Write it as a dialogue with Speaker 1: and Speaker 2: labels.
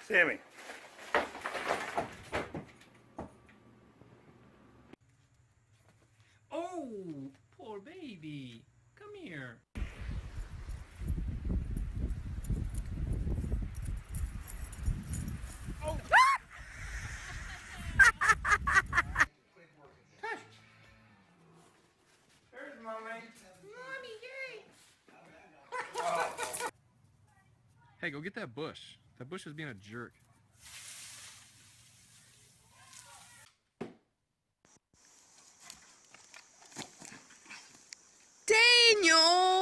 Speaker 1: Sammy.
Speaker 2: Oh, poor baby. Come here. Oh. Tush. There's mommy. Mommy, yay. Hey, go get that bush. That bush is being a jerk.
Speaker 3: Daniel!